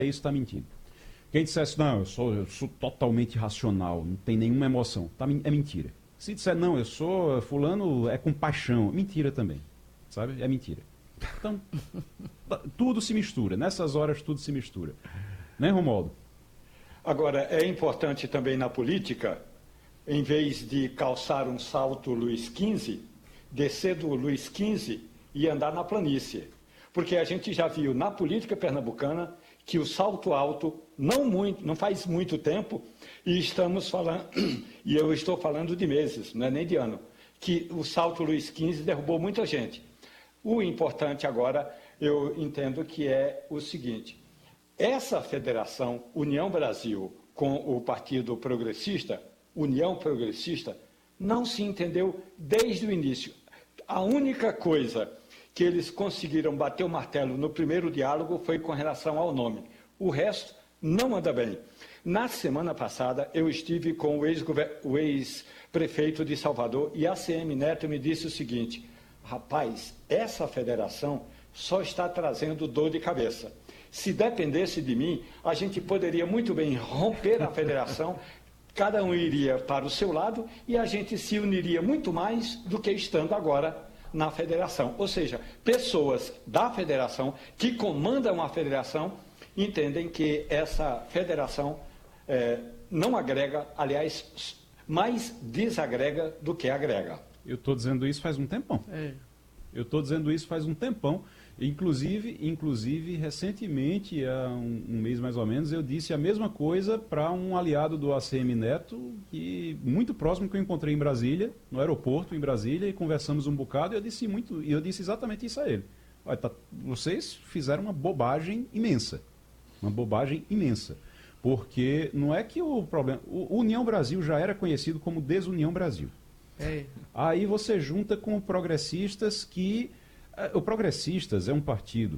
isso está mentindo. Quem dissesse, não, eu sou totalmente racional, não tem nenhuma emoção, é mentira. Se disser, não, eu sou fulano, é com paixão, mentira também, sabe? É mentira. Então, tudo se mistura, nessas horas tudo se mistura. Né, Romualdo? Agora, é importante também na política, em vez de calçar um salto Luiz XV, descer do Luiz XV e andar na planície. Porque a gente já viu na política pernambucana que o salto alto, não faz muito tempo, e estamos falando, e eu estou falando de meses, não é nem de ano, que o salto Luiz XV derrubou muita gente. O importante agora, eu entendo que é o seguinte: essa federação, União Brasil, com o Partido Progressista, União Progressista, não se entendeu desde o início. A única coisa que eles conseguiram bater o martelo no primeiro diálogo foi com relação ao nome. O resto não anda bem. Na semana passada, eu estive com o ex-prefeito de Salvador e a ACM Neto me disse o seguinte: rapaz, essa federação só está trazendo dor de cabeça. Se dependesse de mim, a gente poderia muito bem romper a federação, cada um iria para o seu lado e a gente se uniria muito mais do que estando agora na federação. Ou seja, pessoas da federação que comandam a federação entendem que essa federação não agrega, aliás, mais desagrega do que agrega. Eu estou dizendo isso faz um tempão. Eu estou dizendo isso faz um tempão. Inclusive, recentemente, há um mês mais ou menos, eu disse a mesma coisa para um aliado do ACM Neto, muito próximo, que eu encontrei em Brasília, no aeroporto em Brasília, e conversamos um bocado, e eu disse exatamente isso a ele. Olha, vocês fizeram uma bobagem imensa. Uma bobagem imensa. Porque não é que o problema... O União Brasil já era conhecido como Desunião Brasil. Aí você junta com o Progressistas que... O Progressistas é um partido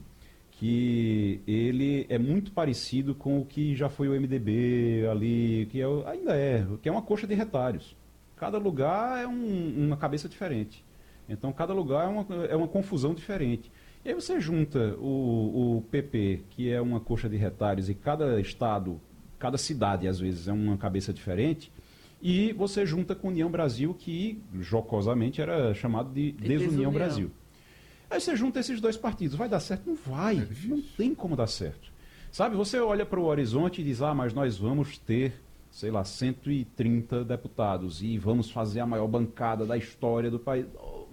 que ele é muito parecido com o que já foi o MDB ali, que é uma coxa de retalhos. Cada lugar é uma cabeça diferente. Então cada lugar é uma confusão diferente. E aí você junta o PP, que é uma coxa de retalhos, e cada estado, cada cidade às vezes é uma cabeça diferente, e você junta com União Brasil, que jocosamente era chamado de Desunião Brasil. Aí você junta esses dois partidos, vai dar certo? Não vai, não tem como dar certo. Sabe, você olha para o horizonte e diz, mas nós vamos ter, sei lá, 130 deputados e vamos fazer a maior bancada da história do país.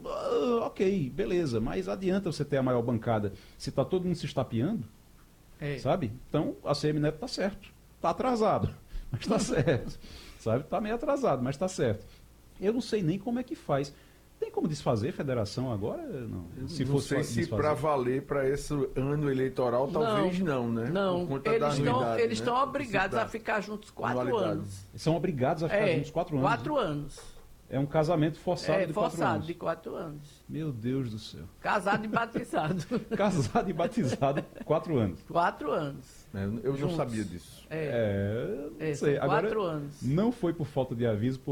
Ok, beleza, mas adianta você ter a maior bancada se está todo mundo se estapeando, sabe? Então, a ACM Neto está certo, está atrasado, mas está certo, sabe? Está meio atrasado, mas está certo. Eu não sei nem como é que faz. Tem como desfazer federação agora? Não. Se não sei se para valer para esse ano eleitoral, talvez não, né? Não, eles estão obrigados a ficar juntos 4 anos. São obrigados a ficar juntos 4 anos. 4 anos. É um casamento forçado de 4 anos. Forçado de 4 anos. Meu Deus do céu. Casado e batizado. Casado e batizado 4 anos. 4 anos. Eu não sabia disso. Não sei. Agora, 4 anos. Não foi por falta de aviso,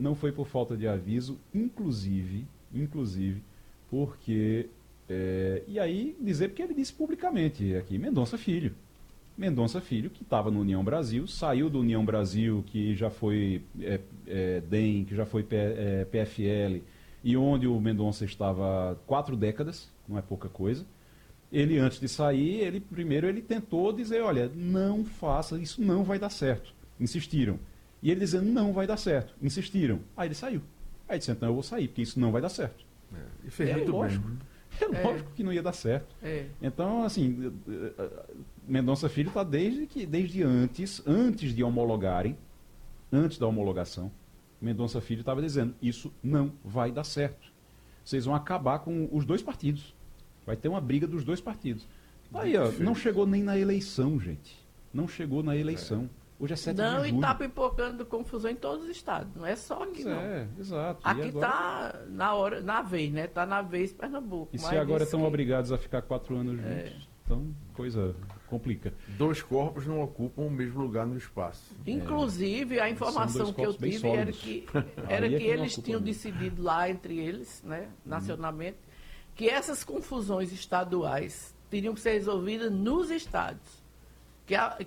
inclusive, porque... e aí dizer, porque ele disse publicamente aqui, Mendonça Filho, que estava no União Brasil, saiu do União Brasil, que já foi DEM, que já foi PFL, e onde o Mendonça estava há 4 décadas, não é pouca coisa. Ele, antes de sair, ele tentou dizer, olha, não faça, isso não vai dar certo. Insistiram. E ele dizendo, não vai dar certo. Insistiram. Aí ele saiu. Aí disse, então eu vou sair, porque isso não vai dar certo. E fez muito lógico. bem. É lógico que não ia dar certo. Então, assim, Mendonça Filho está desde antes de homologarem, antes da homologação, Mendonça Filho estava dizendo, isso não vai dar certo. Vocês vão acabar com os dois partidos. Vai ter uma briga dos dois partidos. Aí, não chegou nem na eleição, gente. Não chegou na eleição. Hoje é 7 de julho. Não, e está pipocando confusão em todos os estados. Não é só aqui, não. Exato. Aqui está na vez, né? Está na vez Pernambuco. E se agora estão obrigados a ficar 4 anos juntos? Então, coisa complica. 2 corpos não ocupam o mesmo lugar no espaço. Inclusive, a informação que eu tive era que eles tinham decidido lá entre eles, né, nacionalmente, que essas confusões estaduais teriam que ser resolvidas nos estados. que